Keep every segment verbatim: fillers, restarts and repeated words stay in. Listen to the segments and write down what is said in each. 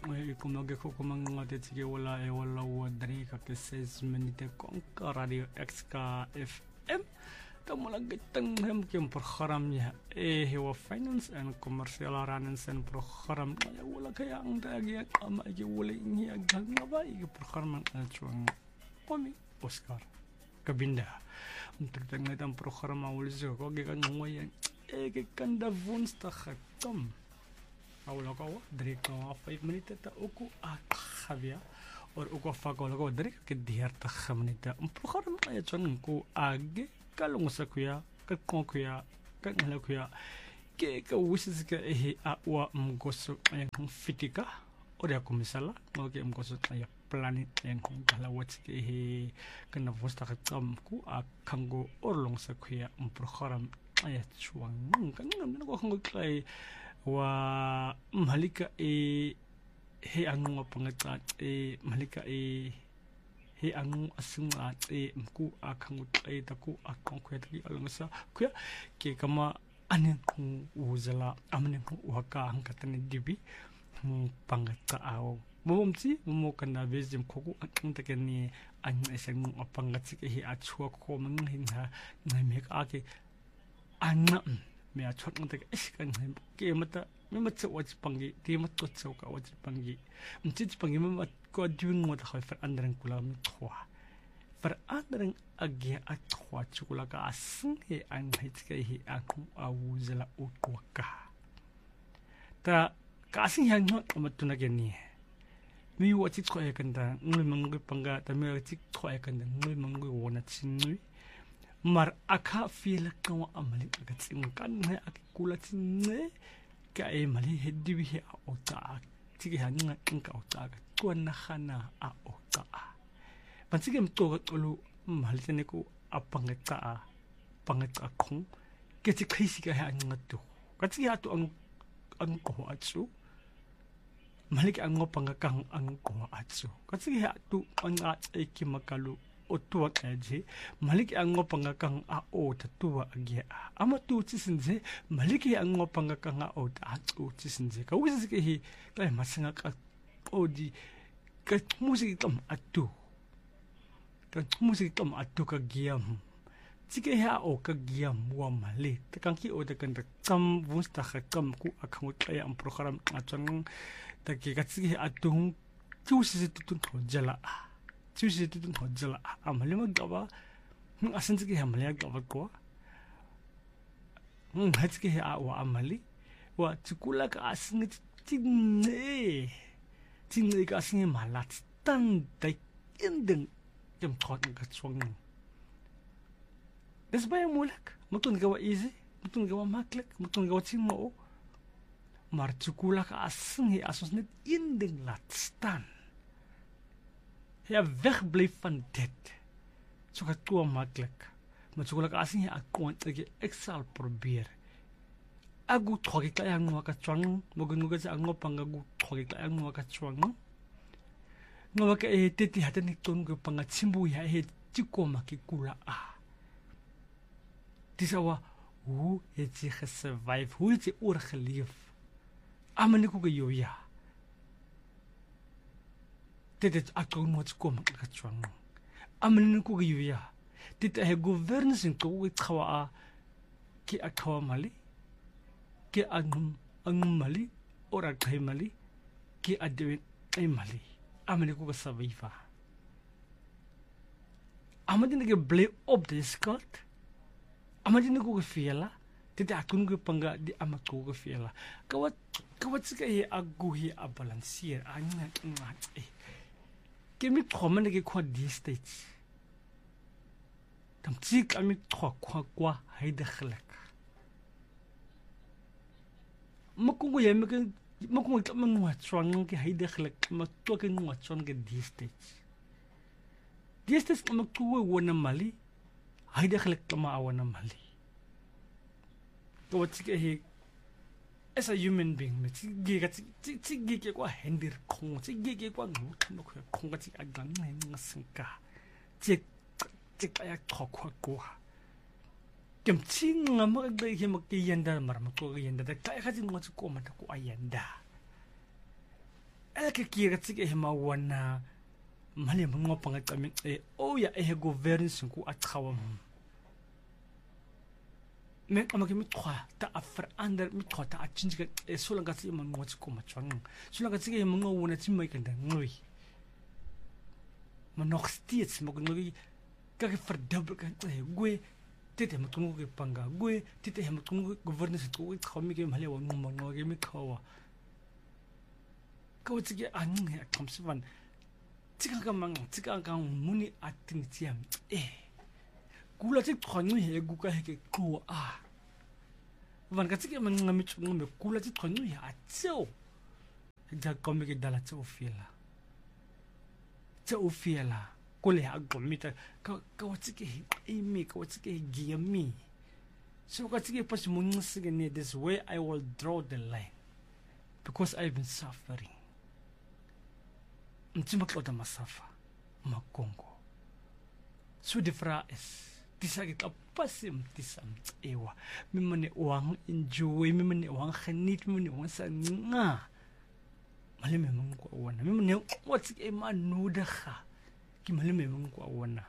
kumage ko kumanga te tige wala e wala wadri ka ke seis minute konka radio X K F M tamula gitang hem kem program ya e hewa finance and commercial aranans and program ya wala kaya ang dagi ama ge wala ingi aganga ba i program ang chuang komi Oscar kabinda untuk tengah tam program awal zo ko ge kan ngoyan e ge kanda vunsta khatam awal ko dari ko five minutes ta uku akhavia or uku fago ko dari ke diar ta five minutes um program ya chon ko age kalung sa kuya ka kon kuya ka ngala kuya ke ka wisis ka e a wa mgoso yang fitika ora ko misala ngo ke mgoso ya planet yang kong kala wat ke he kana vosta ka tam ku akango orlong sa kuya um program ya chuang kan ngam ko ngo kai wa malika e he angu pangata e malika e he angu asunga e mku akangu e taku akon ko taki alangsa ku ke kama anen ku uzala amnen ku waka hankatane dibi pangata aw momti mo kana bezim koku akanta kani an esang apangati ke he achua ko man hinha ngai ka ke anna me a chot ngata iskan ke mata me mata waj pangi ti mata chau ka waj pangi mti pangi me mat ko dun mo ta khafar andran kula mi thwa far andran agya a thwa chukula ka asin he an hit ke he aku awuzala utwaka ta ka asin han no matuna ke ni mi wa chi thwa kan da ngul mangu panga ta me chi thwa kan da ngul mangu wona chinui mar aka fila kawa amali aga tsinkan ne akula tsinne ka e mali heddi bi a ota tigi hanga kinka ota ga tuana khana a ota pansige mto tolu mali tene ko apangata a pangata khong ke ti khaisi ka ha ngatu ka ti ha to ang ang ko atsu mali ka ang panga kang ang ko atsu ka ti ha tu ang a e ki makalu otua kaje maliki angopanga kang a o tatua agia ama tu tisinze maliki angopanga kang a o ta tu tisinze ka wisi ke hi ka masanga ka odi ka musiki tom atu ka musiki tom atu ka giam tike ha o ka giam wa mali ta kan ki o ta kan ta kam vusta ka kam ku akang kaya am program atang ta ki ka tike atu tu sisi tu jala 주시 뜻은 어쩌라 아말리만 가봐 응 아선지게 아말리야 가봐고 응 하지게 아와 아말리 와 지kulaka 아승이 찐네 찐네가 아승이 말라 딴데 인등 좀 토는 거 총. Des baie moeilijk mutun gawa easy mutun gawa makkelijk mutun gawa chinmo maar jikulaka a승이 asos net inding laat staan. Ja, wegblijf van dit. Zo gaat het makkelijk. Maar zo gaat het niet akkoord. Ik zal proberen. Aku thogik la yang ngwa ka chwang. Mogun nguga sa angwa panga gu thogik la yang ngwa ka chwang. Ngwa ka e teti hata ni ton gu panga chimbu ya e chiko makikula a. Tisawa, hoe het je gesurvive? Hoe het je oorgeleef? Amani ku ga yoya. Dit is akkoord moet komen ka chwang. Amani ku ga yoya. Dit is governance in ko wit khawa ki akhawa mali. Ki ang ang mali ora kay mali ki adewit ay mali. Amani ku ga survive. Amadi nige blay op de skirt. Amadi nige ku fiela. Dit akun ku panga di amat ku ga fiela. Kawat kawat sika hi aguhi a balansier anya ngat eh. Kemi khoma nige kwa di stage. Tam tsik ami kwa kwa kwa haide khlak. Makungu ya meke makungu kama ngwa chwang ke haide khlak ma to ke ngwa chwang ke di stage. Di stage kama kuwe wana mali haide khlak kama awana mali. To tsik he as a human being me tsik ge ka tsik tsik ge ke kwa hendir khong tsik ge ke kwa ngu thmo kwa khong ka tsik agang nga singka. Tsik tsik ay thokwa ko. Kem ching nga magday he magkiyanda mar magkiyanda da kaya kasi nga ko man ko ayanda. elke keer dat sige ma wana mali ngopa ngaqami e oya e governance ku atkhawam men amake mitkhwa ta afar under mitkhwa ta achinjika e solanga tsi ma ngotsi ko machwang solanga tsige ma ngona tsi mai kanda ngoi maar nog steeds mag ngoi ka ke verdubbel kan e gwe tete matungu ke panga gwe tete matungu governance ko khawmi ke mali wa ngoma ngoge mitkhwa ka tsige anne akamsvan tsika ka mang tsika ka muni atin tsiam eh kula tsi khwanyu he gu ka he ko a van ka tsike man ngami tsungu me kula tsi khwanyu ya tseo ja komi ke dala tseo fiela tseo fiela kole ha gomita ka ka tsike e mi ka tsike gi mi so ka tsike pas mun sige ne this way I will draw the line because I've been suffering mtsima klota masafa makongo so different is tisake ka pasim tisam ewa mimane wang enjoy mimane wang geniet mimane wang sa nga maleme mong kwa wona mimane what's e manodiga ki maleme mong kwa wona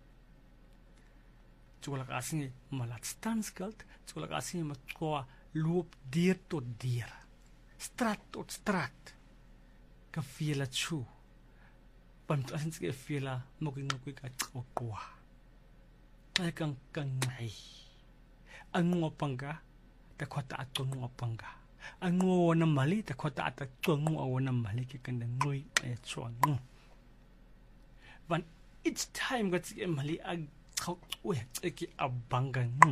tsola ka singe malat stanskalt tsola ka singe matwa loop dier tot dier straat tot straat ka fiela chu pam tsanske fiela mo ki ngokwe ka tsokwa ay kang kangay ang ngopanga ta kota ato ngopanga ang ngo na mali ta kota ata tungo awana mali ke kanda ngoi e chuang van each time got ke mali ag khok we ke abanga ng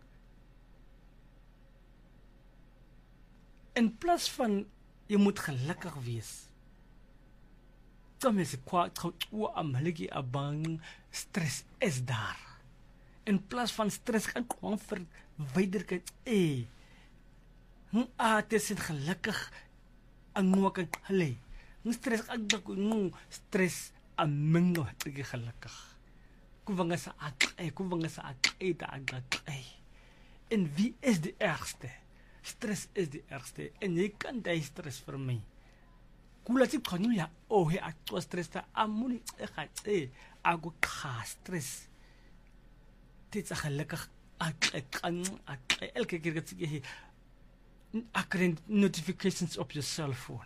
en plus van jy moet gelukkig wees dan is kwa khok o amali ke abang stress is daar in plaas van stress kan kwam verwyder kan eh hm ah dit is gelukkig ang kan hulle hm stress ak dak hm stress amingo te gelukkig ku wanga sa ak eh ku wanga sa ak eh ta ak eh en wie is die ergste stress is die ergste en jy kan daai stress vir my kula tsi khanu ya oh he ak stress ta amuni e ga eh aku kha stress dit is gelukkig ek kan ek elke keer dat jy ek notifications op your cell phone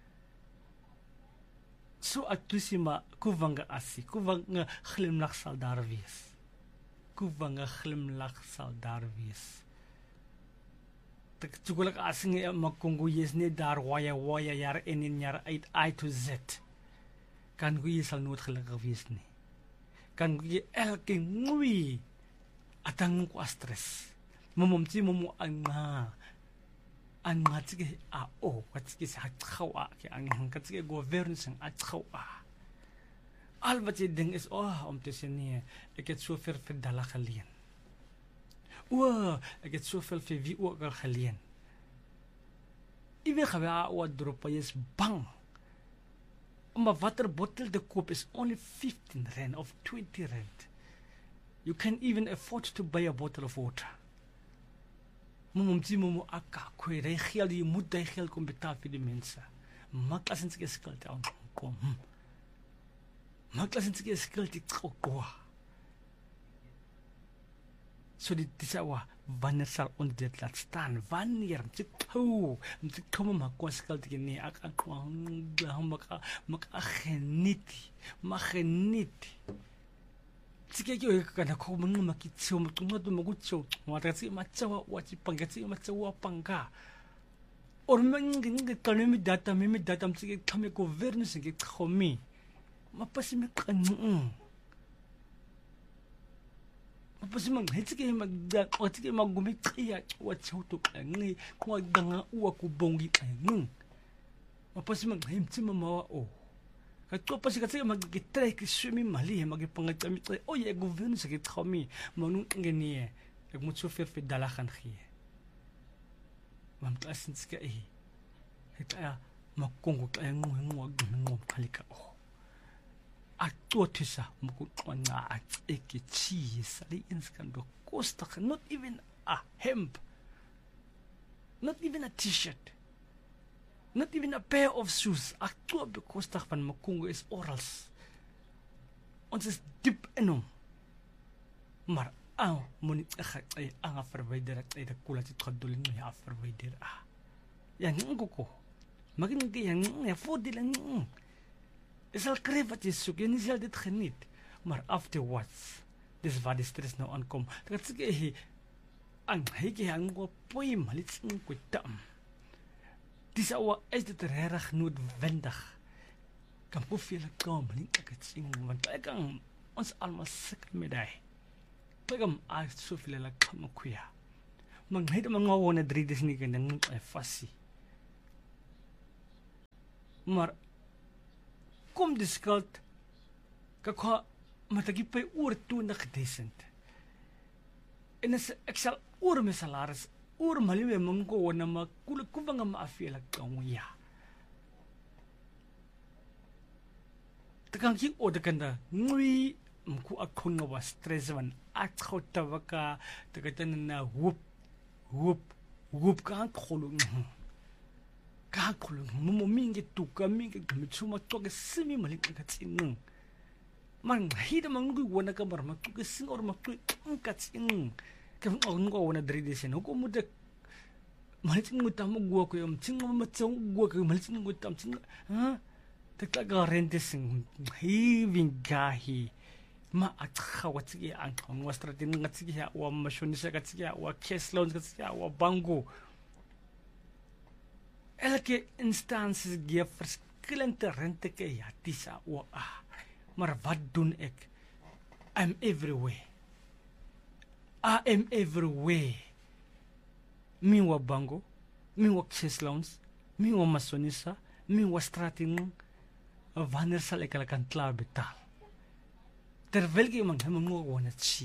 so atusima kuvanga asi kuvanga glimlag sal daar wees kuvanga glimlag sal daar wees tak tsugulik asinge makongo yes ne daar waya waya jaar in en jaar uit I to Z kan jy sal nooit gelukkig wees nie kan jy elke ngui atang ko stress momomti momo anga anga tsike a o katsike sa khawa ke ang katsike governance a khawa al wat jy ding is oh om te sê nee ek het so ver vir dala geleen o ek het so veel vir wie ook al geleen iwe gawe o drop is bang maar watter bottel te koop is only fifteen rand of twenty rand. You can even afford to buy a bottle of water. Momomti momo aka kwe re geld jy moet daai geld kom betaal vir die mense. Maak as ons ge skuld aan kom. Maak as ons ge skuld ek kokwa. So dit dis awa wanneer sal ons dit laat staan wanneer dit toe dit kom maar kos skuld jy nie ek ek maak maak geniet mag geniet tsike ke kana ko mo makitso mo tuma do mo gutso wa tsi matsawa wa tsi panga tsi matsawa panga or mengi ngi kana mi data mi mi data mtsike khame ko vernus ngi khomi mapasi me kanu mapasi mang hetsike magda o tsike magumi tsiya wa tsoto kangi ko danga uwa ku bongi kangi mapasi mang hemtsi mama o ka topa se ka tsega magitre ke swimi mali he magipanga mitse o ye governo se ke khomi manu ngeni ek moet so ver vir dala gaan gee want asens ke e het ja makongo ka ngwe ngwe palika o a totisa mo nga a eke cheese ali inskan do costa not even a hemp not even a t-shirt Not even a pair of shoes. Aktua bekostig van Makongo is orals. Ons is diep in hom. Maar aan moet niet echt aan verwijderen. De koela zit gedoelen nu ja verwijderen. Ja niet koko. Maar ik denk ja voordelen niet. Je zal krijgen wat je zoekt. Je zal dit geniet. Maar afterwards, dus waar de stress nou aankomt. Dat is je ang heke ang go poem malits ng kutam. Dis awa is dit regtig noodwendig. Kan po veel kom nie ek het sing want ek kan ons almal sukkel met hy. Ek am as soveel la kom kuya. Mang het man ngawone drie dis nie kan ding e fassie. Maar kom dis skuld kakwa matagipay oor twintig decent. En as ek sal oor my salaris oor maliwe mongko na makula kubanga maafela kawya. Takang ki o takanda ngui mku akong wa stress van atkhota waka takatan na whoop whoop whoop ka kholo ka kholo mo mingi tuka mingi gmitsuma toke simi malik ka tsinung man hida mangu wona ka bar makku ka sing or makku ka tsing ka on go wona dri desen ko mu de malik ngutam go ko yom tsing ma tsong go ko malik ngutam tsing ha ta ga rente sing hiving gahi ma atkhawatsigi an on wastratin ngatsigi ya wa mashonisa katsigi ya wa cash loans katsigi ya wa bango elke instansies gee verskillende rente ke ja tisa wa ah maar wat doen ek? I'm everywhere. I am everywhere. Mi wa bango, mi wa cash loans, mi wa masonisa, mi wa strating. Wanneer sal ek hulle kan klaar betaal? Terwyl ek iemand hem nog wana chi.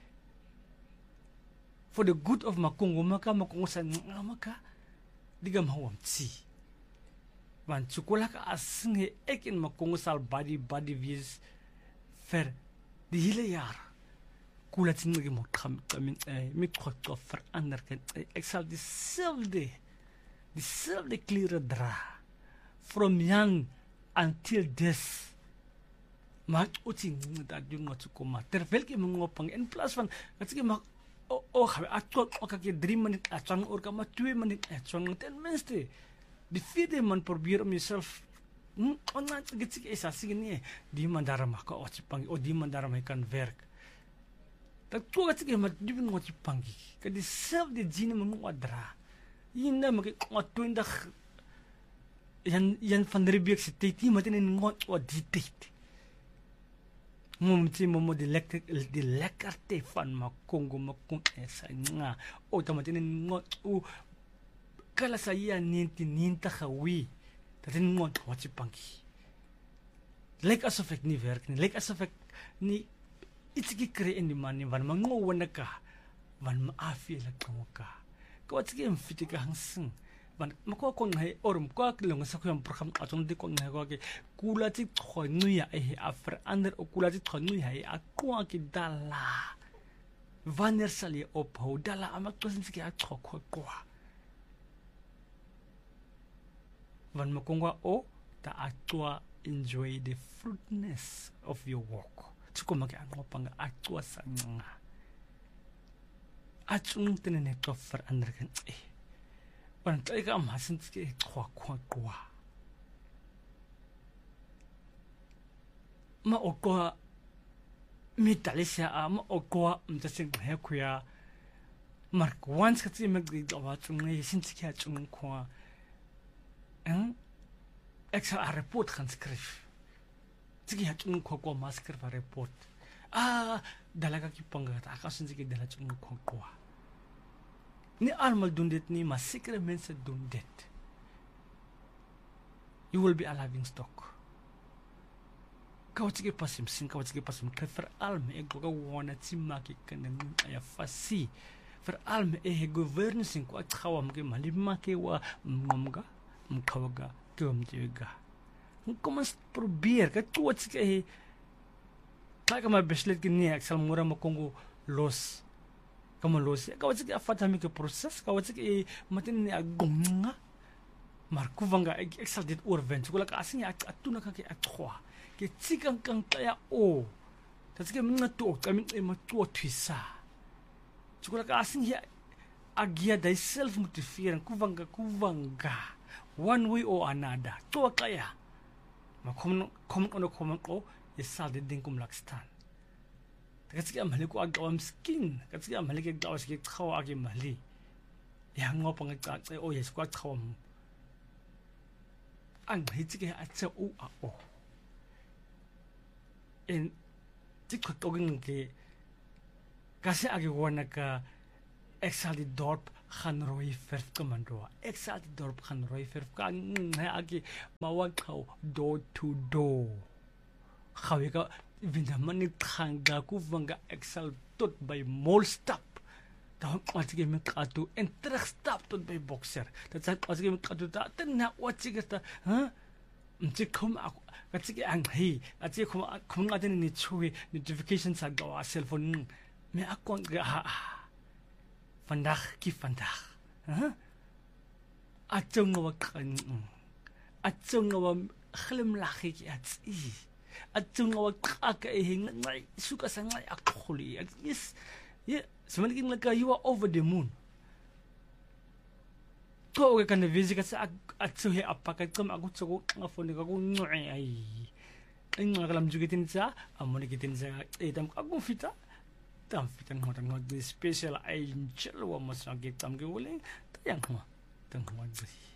For the good of Makongo, maka Makongo sa maka, digam hawam chi. Want sukolak asing ek in Makongo sal body body wees ver die hele jaar. Kulat sing ngi mo kam kam eh mi khotto verander kan ek sal dieselfde dieselfde klere dra from young until this. Maar uting dat yung matsukoma terwyl ki mga pang in plus van at sige mak o o at ko kaki three minute at sang or ka ma two minute at sang ten minutes die vierde man probeer om jezelf online te getsik is as sige nie die man daarom ka otsipang o die man daarom kan werk dat ko getsik ma die man otsipang ka die self die gene mo wadra yin na mag twenty yan yan van Riebeeck se tyd nie met in ngot o die tyd mumti mo de lekker de lekkerte van Makongo Makong esa nga o tamatin ngot o kala saya ninti ninta gawi dat in ngot wat je pankie lyk asof ek nie werk nie lyk asof ek nie iets gekry in die man nie want mango wona ka want ma afela ka ka wat ge mfitika hangsing want mako ko ngai orum ko klong sa ko yam program atong de ko ngai ko ke kula ti khonu ya e afra ander o kula ti khonu ya e akwa ki dala wanneer sal jy ophou dala amaktosin siki atkhokho kwa want Makongo o ta atwa enjoy the fruitness of your work tsiko maki angopanga atwa sa nga atung tenene to verander kan eh want ek am hasenske kwa kwa kwa ma okwa metalisia am okwa mtasing hekuya mark once katsi magdi dawa tsungai sinski ha tsun kwa en ek sal 'n report gaan skryf tsiki ha tsun kwa kwa masker va report ah dalaga ki panga ta ka sinski dala tsun kwa kwa nie almal doen dit nie, maar sekere mense doen dit. You will be a living stock. Kawatike pasim sin, kawatike pasim prefer alme ek go wona tsimaki kana ya fasi. Ver alme e governance ko athawa mke malimake wa ngomga mkhawaga komdiga. Kom ons probeer, ka tuwatike e kaya ma beslet ki nie ek sal mura Makongo los Kamu los, kau cakap apa tami ke proses, kau cakap matin ni agonga, maar kuvanga ek sal dit oorwin. So ek as nie ek atuna kan ek twa. Ke tsikang kang kaya o. Dat ek mga to, kami ema to twisa. So ek as nie agia dai self motivering kuvanga kuvanga one way or another. To kaya. Maar kom kom ono kom ko isal dit ding kom lakstan. Kasi amali ko agawam skin. Kasi amali ko agawas ki tkawa agi mali. Yang ngo pang agawam oh yes ko tkawa. Ang hitsige atsa u a o. En tikko togin ke kasi agi wana ka exalti dorp gaan rooi verf komando. Exalti dorp gaan rooi verf ka agi mawag kau door to door. Gawe ka Vindaman ni tanga kuvanga excel tot by mall stop. Dan as ek met kato en terug stap tot by boxer. Dat sê as ek met kato da na wat ek het, hè? Mtse kom ek wat ek ang hey, as ek kom kom na din ni chwe notifications sa gawa cellphone. Me ek kon vandag ki vandag. Hè? Atsong wa kan. Atsong wa glimlag ek at i. At yung nawag ka eh ngay suka sa ngay akuli yes yeah sebenarnya like you are over the moon to okay kan visit kasi at so he apakat kam aku so ngafon ka ko ngoy ay ay ngakalam jugitin sa amon gitin sa etam aku fita tam fita ngotan ngod special angel wa mas nagitam gi uling tayang mo tang ngod